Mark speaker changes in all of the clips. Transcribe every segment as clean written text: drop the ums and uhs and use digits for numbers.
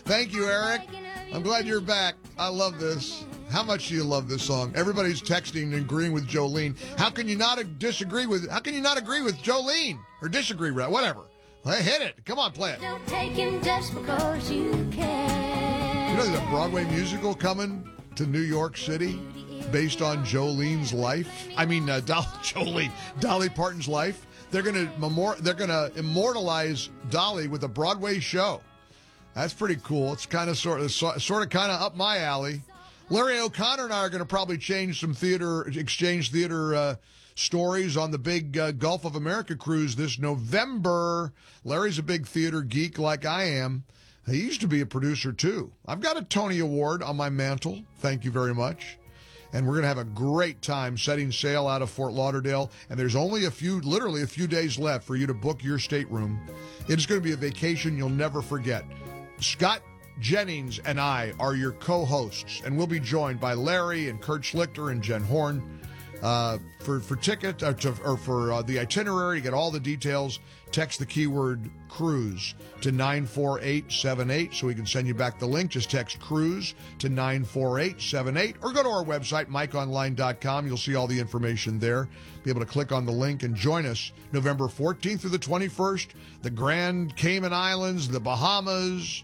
Speaker 1: Thank you, Eric. I'm glad you're back. I love this. How much do you love this song? Everybody's texting and agreeing with Jolene. How can you not agree with Jolene? Or disagree, whatever. Hey, hit it. Come on, play it.
Speaker 2: Don't take him just because you can.
Speaker 1: You know there's a Broadway musical coming to New York City based on Jolene's life? I mean, Dolly Parton's life. They're gonna immortalize Dolly with a Broadway show. That's pretty cool. It's kind of up my alley. Larry O'Connor and I are going to probably exchange theater stories on the big Gulf of America cruise this November. Larry's a big theater geek like I am. He used to be a producer too. I've got a Tony Award on my mantle. Thank you very much. And we're going to have a great time setting sail out of Fort Lauderdale. And there's only literally a few days left for you to book your stateroom. It's going to be a vacation you'll never forget. Scott Jennings and I are your co-hosts, and we'll be joined by Larry and Kurt Schlichter and Jen Horn. For tickets or for the itinerary, get all the details. Text the keyword cruise to 94878 so we can send you back the link. Just text cruise to 94878 or go to our website, MikeOnline.com. You'll see all the information there. Be able to click on the link and join us November 14th through the 21st. The Grand Cayman Islands, the Bahamas,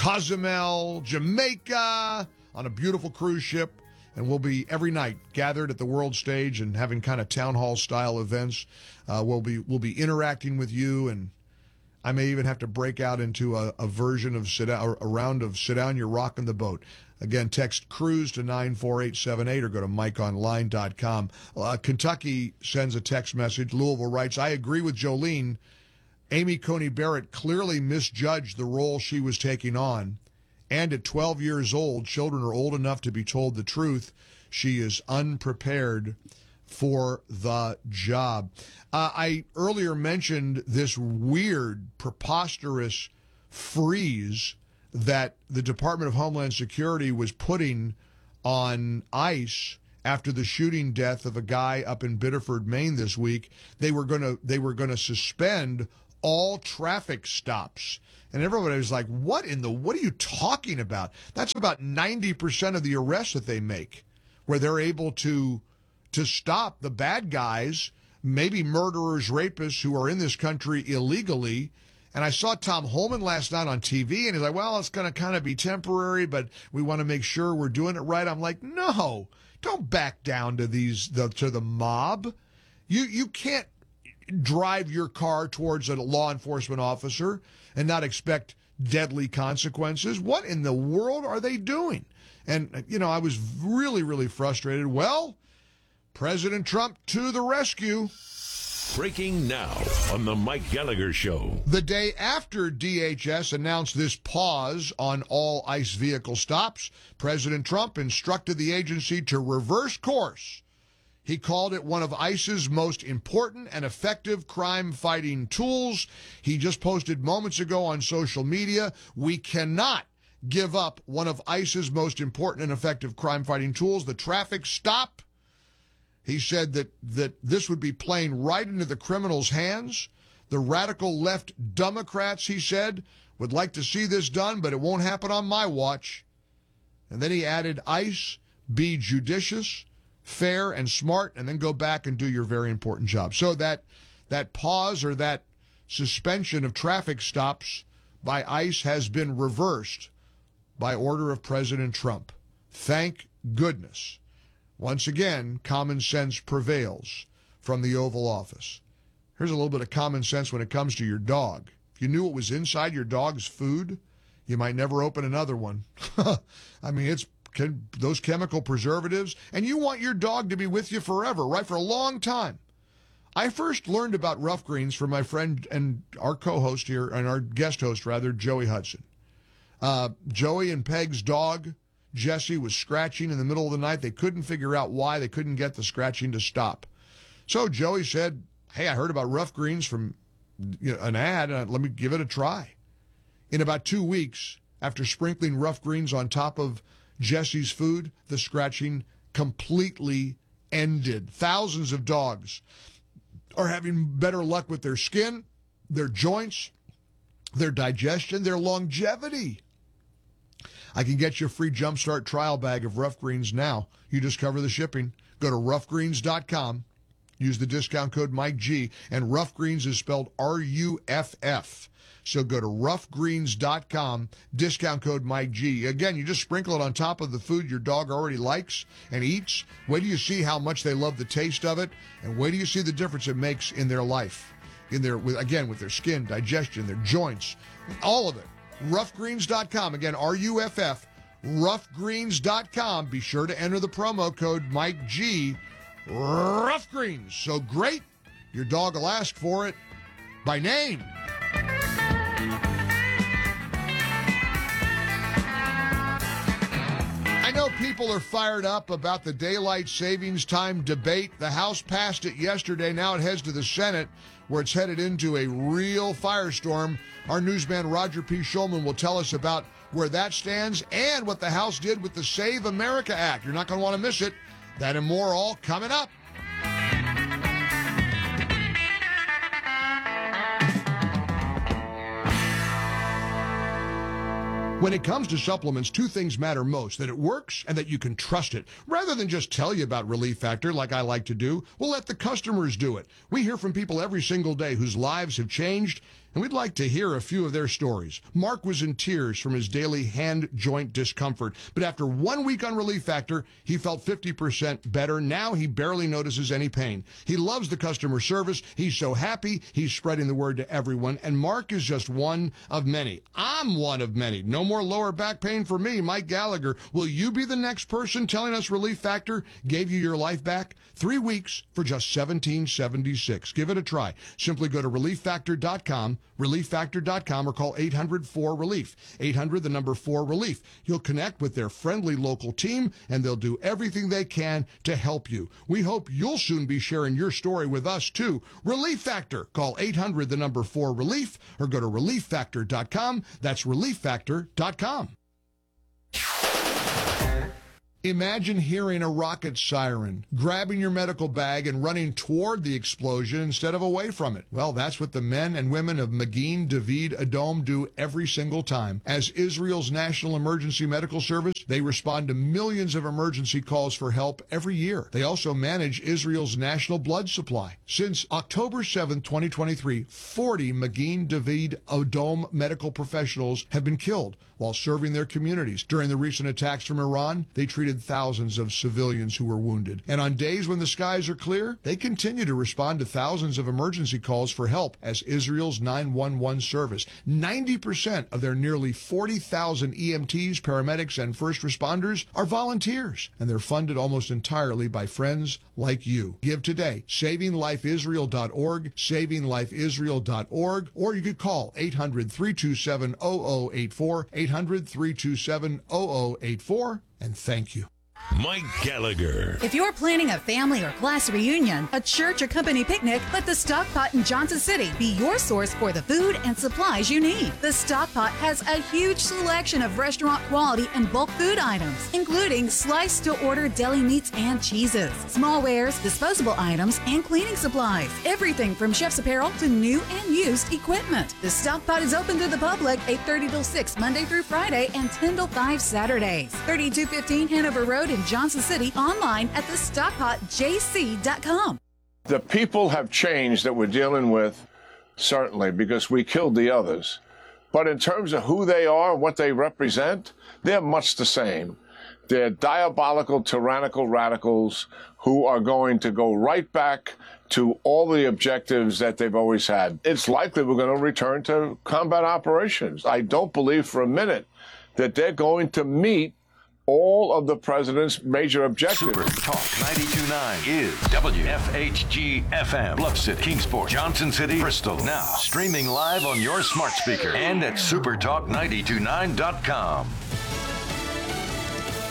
Speaker 1: Cozumel, Jamaica on a beautiful cruise ship. And we'll be every night gathered at the world stage and having kind of town hall style events. We'll be interacting with you, and I may even have to break out into a version of a round of sit down, you're rocking the boat. Again, text cruise to 94878 or go to MikeOnline.com. Kentucky sends a text message. Louisville writes, I agree with Jolene. Amy Coney Barrett clearly misjudged the role she was taking on. And at 12 years old, children are old enough to be told the truth. She is unprepared for the job. I earlier mentioned this weird, preposterous freeze that the Department of Homeland Security was putting on ICE after the shooting death of a guy up in Biddeford, Maine this week. They were going to suspend all traffic stops. And everybody was like, what are you talking about? That's about 90% of the arrests that they make, where they're able to stop the bad guys, maybe murderers, rapists who are in this country illegally. And I saw Tom Holman last night on TV, and he's like, well, it's going to kind of be temporary, but we want to make sure we're doing it right. I'm like, no, don't back down to the mob. You can't drive your car towards a law enforcement officer and not expect deadly consequences. What in the world are they doing? And, I was really, really frustrated. Well, President Trump to the rescue.
Speaker 3: Breaking now on the Mike Gallagher Show.
Speaker 1: The day after DHS announced this pause on all ICE vehicle stops, President Trump instructed the agency to reverse course. He called it one of ICE's most important and effective crime-fighting tools. He just posted moments ago on social media, we cannot give up one of ICE's most important and effective crime-fighting tools, the traffic stop. He said that this would be playing right into the criminals' hands. The radical left Democrats, he said, would like to see this done, but it won't happen on my watch. And then he added, ICE, be judicious, fair and smart, and then go back and do your very important job. So that pause or that suspension of traffic stops by ICE has been reversed by order of President Trump. Thank goodness. Once again, common sense prevails from the Oval Office. Here's a little bit of common sense when it comes to your dog. If you knew what was inside your dog's food, you might never open another one. I mean, those chemical preservatives, and you want your dog to be with you forever, right, for a long time. I first learned about Rough Greens from my friend and our co-host here, and our guest host, rather, Joey Hudson. Joey and Peg's dog, Jesse, was scratching in the middle of the night. They couldn't figure out why. They couldn't get the scratching to stop. So Joey said, hey, I heard about Rough Greens from an ad, let me give it a try. In about 2 weeks, after sprinkling Rough Greens on top of Jesse's food, the scratching completely ended. Thousands of dogs are having better luck with their skin, their joints, their digestion, their longevity. I can get you a free Jumpstart trial bag of Rough Greens now. You just cover the shipping. Go to roughgreens.com. Use the discount code Mike G, and Rough Greens is spelled RUFF. So go to roughgreens.com, discount code Mike G. Again, you just sprinkle it on top of the food your dog already likes and eats. Wait till you see how much they love the taste of it, and wait till you see the difference it makes in their life, with their skin, digestion, their joints, all of it. Roughgreens.com, again, RUFF, roughgreens.com. Be sure to enter the promo code Mike G. Rough Greens. So great, your dog will ask for it by name. I know people are fired up about the daylight savings time debate. The House passed it yesterday. Now it heads to the Senate, where it's headed into a real firestorm. Our newsman Roger P. Schulman will tell us about where that stands and what the House did with the Save America Act. You're not going to want to miss it. That and more all coming up. When it comes to supplements, two things matter most: that it works and that you can trust it. Rather than just tell you about Relief Factor like I like to do, we'll let the customers do it. We hear from people every single day whose lives have changed, and we'd like to hear a few of their stories. Mark was in tears from his daily hand joint discomfort, but after 1 week on Relief Factor, he felt 50% better. Now he barely notices any pain. He loves the customer service. He's so happy. He's spreading the word to everyone, and Mark is just one of many. I'm one of many. No more lower back pain for me, Mike Gallagher. Will you be the next person telling us Relief Factor gave you your life back? 3 weeks for just $17.76. Give it a try. Simply go to relieffactor.com, relieffactor.com, or call 800-4RELIEF. 800, the number 4-RELIEF. You'll connect with their friendly local team, and they'll do everything they can to help you. We hope you'll soon be sharing your story with us, too. Relief Factor. Call 800, the number 4-RELIEF, or go to relieffactor.com. That's relieffactor.com. Imagine hearing a rocket siren, grabbing your medical bag and running toward the explosion instead of away from it. Well, that's what the men and women of Magen David Adom do every single time. As Israel's National Emergency Medical Service, they respond to millions of emergency calls for help every year. They also manage Israel's national blood supply. Since October 7, 2023, 40 Magen David Adom medical professionals have been killed while serving their communities. During the recent attacks from Iran, they treated thousands of civilians who were wounded. And on days when the skies are clear, they continue to respond to thousands of emergency calls for help as Israel's 911 service. 90% of their nearly 40,000 EMTs, paramedics, and first responders are volunteers, and they're funded almost entirely by friends like you. Give today. SavingLifeIsrael.org, SavingLifeIsrael.org, or you could call 800-327-0084, 800-327-0084, and thank you.
Speaker 3: Mike Gallagher.
Speaker 4: If you're planning a family or class reunion, a church or company picnic, let the Stockpot in Johnson City be your source for the food and supplies you need. The Stockpot has a huge selection of restaurant quality and bulk food items, including sliced to order deli meats and cheeses, small wares, disposable items, and cleaning supplies. Everything from chef's apparel to new and used equipment. The Stockpot is open to the public 8:30 till 6 Monday through Friday and 10 till 5 Saturdays. 3215 Hanover Road in Johnson City, online at thestockpotjc.com.
Speaker 5: The people have changed that we're dealing with, certainly, because we killed the others. But in terms of who they are, what they represent, they're much the same. They're diabolical, tyrannical radicals who are going to go right back to all the objectives that they've always had. It's likely we're going to return to combat operations. I don't believe for a minute that they're going to meet all of the president's major objectives.
Speaker 6: Super Talk 92.9 is WFHG-FM, Bluff City, Kingsport, Johnson City, Bristol. Now, streaming live on your smart speaker and at supertalk929.com.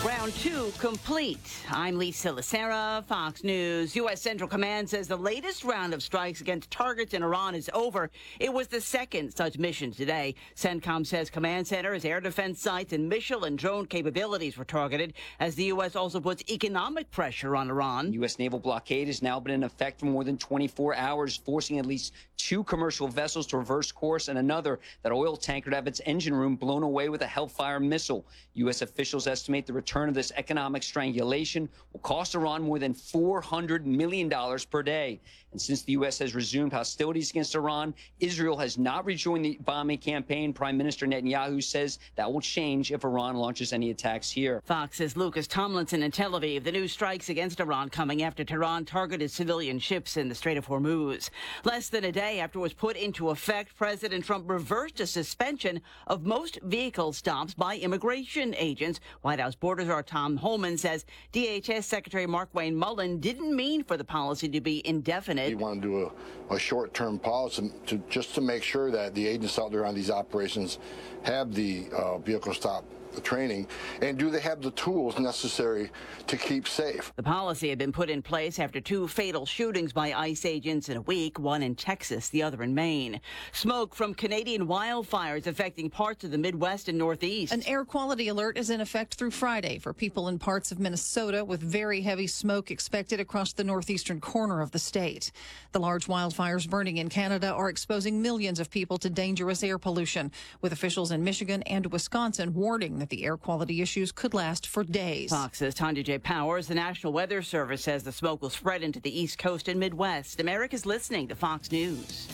Speaker 7: Round 2 complete. I'm Lisa Lacera, Fox News. U.S. Central Command says the latest round of strikes against targets in Iran is over. It was the second such mission today. CENTCOM says command centers, air defense sites, and missile and drone capabilities were targeted as the U.S. also puts economic pressure on Iran.
Speaker 8: U.S. naval blockade has now been in effect for more than 24 hours, forcing at least 2 commercial vessels to reverse course and another, that oil tanker, to have its engine room blown away with a Hellfire missile. U.S. officials estimate the return of this economic strangulation will cost Iran more than $400 million per day. And since the U.S. has resumed hostilities against Iran, Israel has not rejoined the bombing campaign. Prime Minister Netanyahu says that will change if Iran launches any attacks here.
Speaker 7: Fox's Lucas Tomlinson in Tel Aviv. The new strikes against Iran coming after Tehran targeted civilian ships in the Strait of Hormuz. Less than a day after it was put into effect, President Trump reversed a suspension of most vehicle stops by immigration agents. White House Border Czar Tom Holman says DHS Secretary Mark Wayne Mullen didn't mean for the policy to be indefinite.
Speaker 9: We want to do a short-term policy to make sure that the agents out there on these operations have the vehicle stop training, and do they have the tools necessary to keep safe?
Speaker 7: The policy had been put in place after 2 fatal shootings by ICE agents in a week, one in Texas, the other in Maine. Smoke from Canadian wildfires affecting parts of the Midwest and Northeast.
Speaker 10: An air quality alert is in effect through Friday for people in parts of Minnesota, with very heavy smoke expected across the northeastern corner of the state. The large wildfires burning in Canada are exposing millions of people to dangerous air pollution, with officials in Michigan and Wisconsin warning that the air quality issues could last for days.
Speaker 7: Fox's Tanya J. Powers. The National Weather Service says the smoke will spread into the East Coast and Midwest. America's listening to Fox News.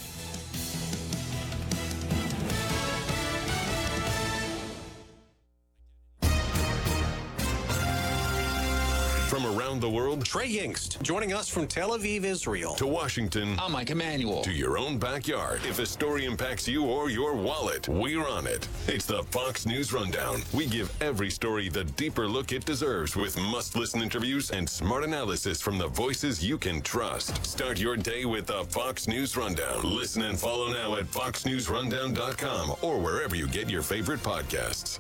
Speaker 3: From around the world,
Speaker 11: Trey Yingst, joining us from Tel Aviv, Israel.
Speaker 3: To Washington.
Speaker 11: I'm Mike Emanuel.
Speaker 3: To your own backyard. If a story impacts you or your wallet, we're on it. It's the Fox News Rundown. We give every story the deeper look it deserves, with must-listen interviews and smart analysis from the voices you can trust. Start your day with the Fox News Rundown. Listen and follow now at foxnewsrundown.com or wherever you get your favorite podcasts.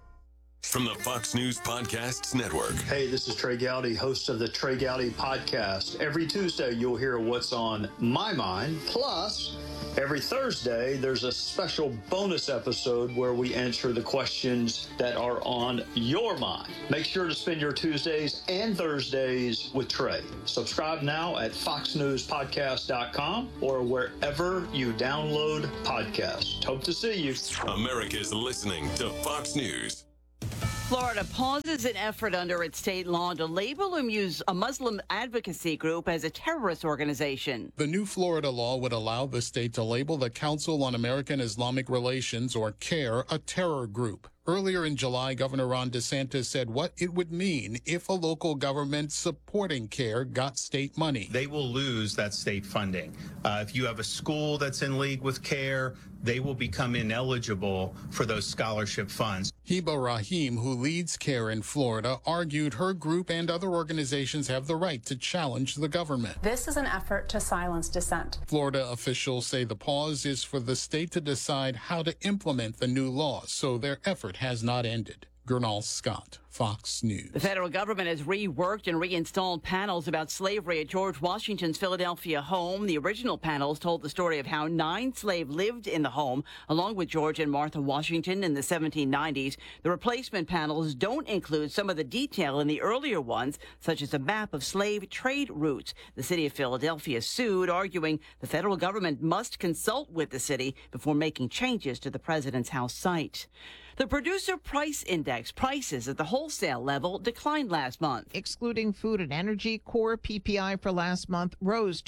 Speaker 3: From the Fox News Podcasts Network.
Speaker 12: Hey, this is Trey Gowdy, host of the Trey Gowdy Podcast. Every Tuesday, you'll hear what's on my mind. Plus, every Thursday, there's a special bonus episode where we answer the questions that are on your mind. Make sure to spend your Tuesdays and Thursdays with Trey. Subscribe now at foxnewspodcast.com or wherever you download podcasts. Hope to see you.
Speaker 3: America's listening to Fox News.
Speaker 7: Florida pauses an effort under its state law to label a Muslim advocacy group as a terrorist organization.
Speaker 13: The new Florida law would allow the state to label the Council on American Islamic Relations, or CAIR, a terror group. Earlier in July, Governor Ron DeSantis said what it would mean if a local government supporting CAIR got state money.
Speaker 14: They will lose that state funding. If you have a school that's in league with CAIR, they will become ineligible for those scholarship funds.
Speaker 13: Hiba Rahim, who leads CAIR in Florida, argued her group and other organizations have the right to challenge the government.
Speaker 15: This is an effort to silence dissent.
Speaker 13: Florida officials say the pause is for the state to decide how to implement the new law, so their effort has not ended. Gernal Scott, Fox News.
Speaker 7: The federal government has reworked and reinstalled panels about slavery at George Washington's Philadelphia home. The original panels told the story of how 9 slaves lived in the home, along with George and Martha Washington in the 1790s. The replacement panels don't include some of the detail in the earlier ones, such as a map of slave trade routes. The city of Philadelphia sued, arguing the federal government must consult with the city before making changes to the president's house site. The Producer Price Index, prices at the wholesale level, declined last month.
Speaker 16: Excluding food and energy, core PPI for last month rose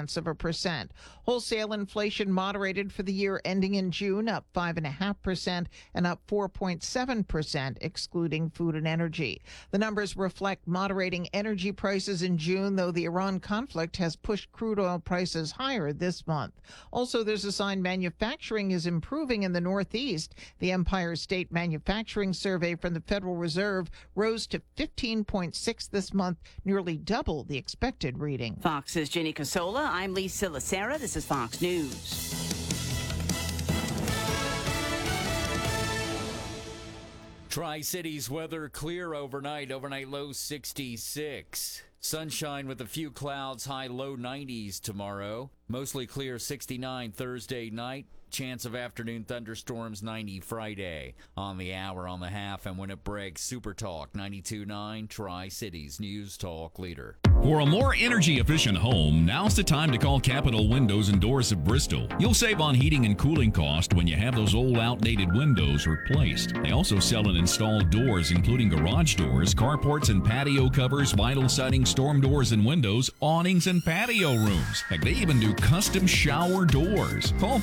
Speaker 16: 0.2%. Wholesale inflation moderated for the year ending in June, up 5.5% and up 4.7%, excluding food and energy. The numbers reflect moderating energy prices in June, though the Iran conflict has pushed crude oil prices higher this month. Also, there's a sign manufacturing is improving in the Northeast. The Empire State Manufacturing Survey from the Federal Reserve rose to 15.6 this month, nearly double the expected reading.
Speaker 7: Fox's Ginny Casola. I'm Lisa Lacera. This is Fox News.
Speaker 17: Tri-Cities weather clear overnight. Overnight low 66. Sunshine with a few clouds, high low 90s tomorrow. Mostly clear 69 Thursday night. Chance of afternoon thunderstorms 90 Friday. On the hour, on the half, and when it breaks, Super Talk 92.9 Tri-Cities News Talk leader.
Speaker 18: For a more energy-efficient home, now's the time to call Capital Windows and Doors of Bristol. You'll save on heating and cooling cost when you have those old outdated windows replaced. They also sell and install doors, including garage doors, carports and patio covers, vinyl siding, storm doors and windows, awnings and patio rooms. Heck, they even do custom shower doors. Call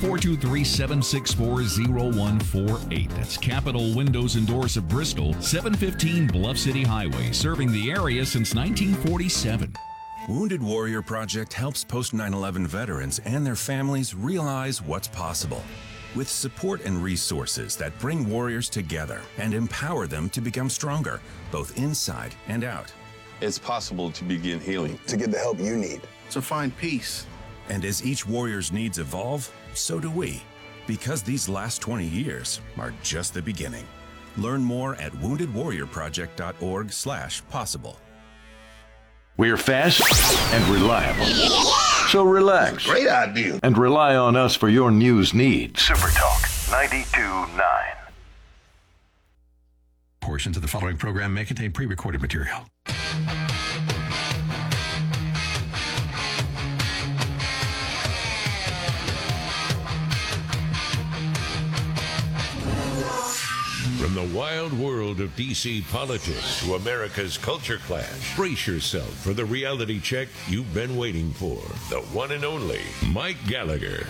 Speaker 18: 423-764-0148. That's Capital Windows and Doors of Bristol, 715 Bluff City Highway, serving the area since 1947.
Speaker 19: Wounded Warrior Project helps post 9/11 veterans and their families realize what's possible. With support and resources that bring warriors together and empower them to become stronger, both inside and out.
Speaker 20: It's possible to begin healing, to get the help you need, to find peace.
Speaker 19: And as each warrior's needs evolve, so do we. Because these last 20 years are just the beginning. Learn more at woundedwarriorproject.org/possible.
Speaker 6: We're fast and reliable. So relax.
Speaker 20: Great idea.
Speaker 6: And rely on us for your news needs. Super Talk 92.9.
Speaker 21: Portions of the following program may contain pre-recorded material.
Speaker 22: From the wild world of D.C. politics to America's culture clash, brace yourself for the reality check you've been waiting for. The one and only Mike Gallagher.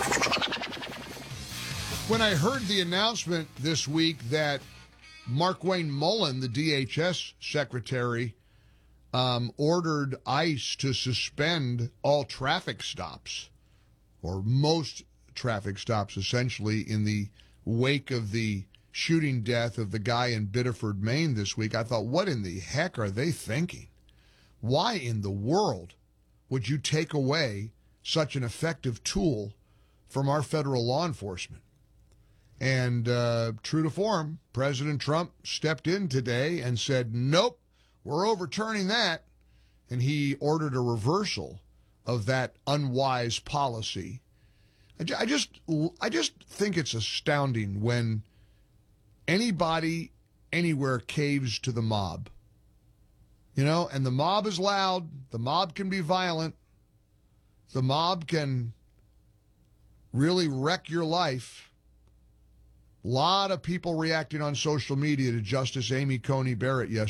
Speaker 1: When I heard the announcement this week that Markwayne Mullin, the DHS secretary, ordered ICE to suspend all traffic stops, or most traffic stops, essentially, in the wake of the shooting death of the guy in Biddeford, Maine this week, I thought, what in the heck are they thinking? Why in the world would you take away such an effective tool from our federal law enforcement? And true to form, President Trump stepped in today and said, nope, we're overturning that. And he ordered a reversal of that unwise policy. I just think it's astounding when anybody anywhere caves to the mob. You know, and the mob is loud. The mob can be violent. The mob can really wreck your life. A lot of people reacting on social media to Justice Amy Coney Barrett yesterday.